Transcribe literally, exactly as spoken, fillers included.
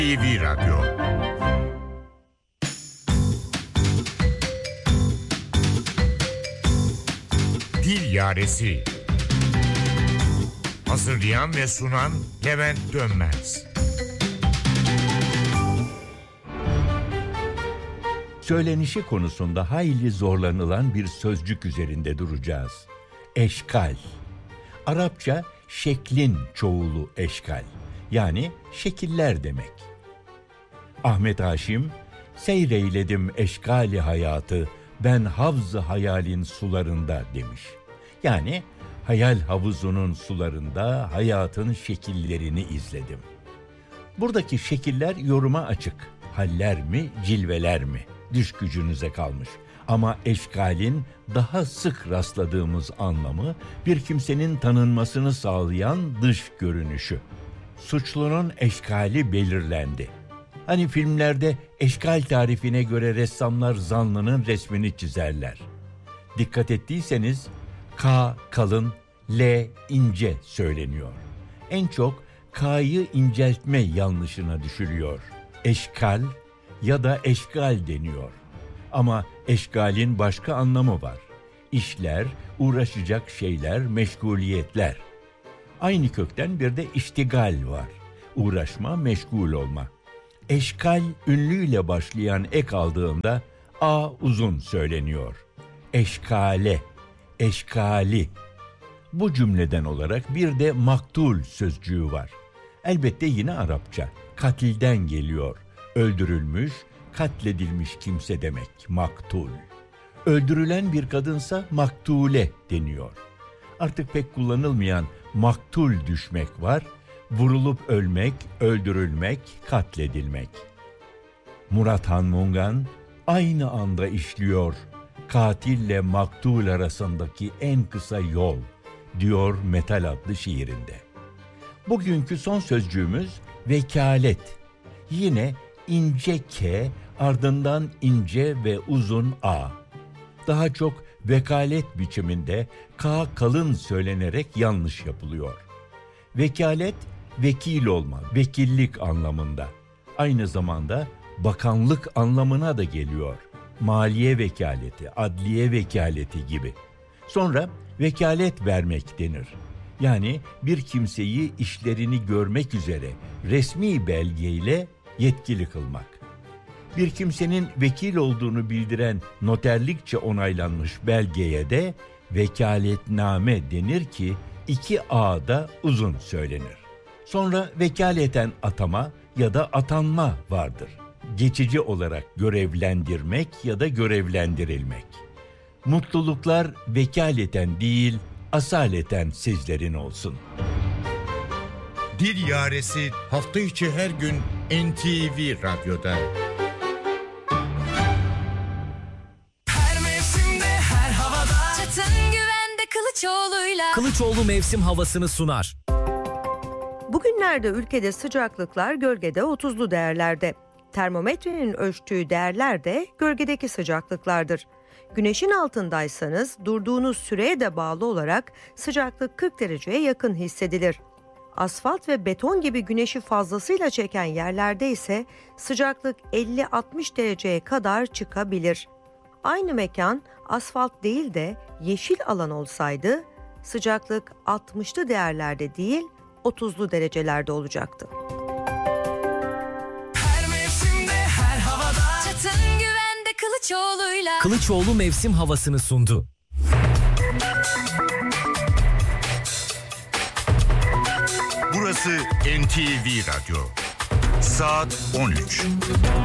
T V Radyo. Dil Yaresi. Hazırlayan ve sunan Levent Dönmez. Söylenişi konusunda hayli zorlanılan bir sözcük üzerinde duracağız. Eşkal. Arapça şeklin çoğulu eşkal. Yani şekiller demek. Ahmet Haşim, seyreyledim eşkali hayatı, ben havz-ı hayalin sularında demiş. Yani hayal havuzunun sularında hayatın şekillerini izledim. Buradaki şekiller yoruma açık. Haller mi, cilveler mi? Düş gücünüze kalmış. Ama eşkalin daha sık rastladığımız anlamı bir kimsenin tanınmasını sağlayan dış görünüşü. Suçlunun eşkali belirlendi. Hani filmlerde eşkal tarifine göre ressamlar zanlının resmini çizerler. Dikkat ettiyseniz K kalın, L ince söyleniyor. En çok K'yı inceltme yanlışına düşürüyor. Eşkal ya da eşgal deniyor. Ama eşgalin başka anlamı var. İşler, uğraşacak şeyler, meşguliyetler. Aynı kökten bir de iştigal var. Uğraşma, meşgul olma. Eşkal ünlüyle başlayan ek aldığında A uzun söyleniyor. Eşkale, eşkali. Bu cümleden olarak bir de maktul sözcüğü var. Elbette yine Arapça. Katilden geliyor. Öldürülmüş, katledilmiş kimse demek. Maktul. Öldürülen bir kadınsa maktule deniyor. Artık pek kullanılmayan maktul düşmek var. Vurulup ölmek, öldürülmek, katledilmek. Murat Han Mungan aynı anda işliyor katille maktul arasındaki en kısa yol diyor Metal adlı şiirinde. Bugünkü son sözcüğümüz vekalet. Yine ince K ardından ince ve uzun A. Daha çok vekalet biçiminde K kalın söylenerek yanlış yapılıyor. Vekalet vekil olma, vekillik anlamında. Aynı zamanda bakanlık anlamına da geliyor. Maliye vekaleti, adliye vekaleti gibi. Sonra vekalet vermek denir. Yani bir kimseyi işlerini görmek üzere resmi belgeyle yetkili kılmak. Bir kimsenin vekil olduğunu bildiren noterlikçe onaylanmış belgeye de vekaletname denir ki iki A'da uzun söylenir. Sonra vekaleten atama ya da atanma vardır. Geçici olarak görevlendirmek ya da görevlendirilmek. Mutluluklar vekaleten değil, asaleten sizlerin olsun. Dil Yaresi hafta içi her gün N T V Radyo'da. Her mevsimde, her havada. Çatın güvende Kılıçoğlu'yla. Kılıçoğlu mevsim havasını sunar. Bugünlerde ülkede sıcaklıklar gölgede otuzlu değerlerde. Termometrenin ölçtüğü değerler de gölgedeki sıcaklıklardır. Güneşin altındaysanız durduğunuz süreye de bağlı olarak sıcaklık kırk dereceye yakın hissedilir. Asfalt ve beton gibi güneşi fazlasıyla çeken yerlerde ise sıcaklık elli altmış dereceye kadar çıkabilir. Aynı mekan asfalt değil de yeşil alan olsaydı sıcaklık altmışlı değerlerde değil otuzlu derecelerde olacaktı. Her mevsimde, her havada. Çatın güvende Kılıçoğlu'yla. Kılıçoğlu mevsim havasını sundu. Burası N T V Radyo. Saat on üç.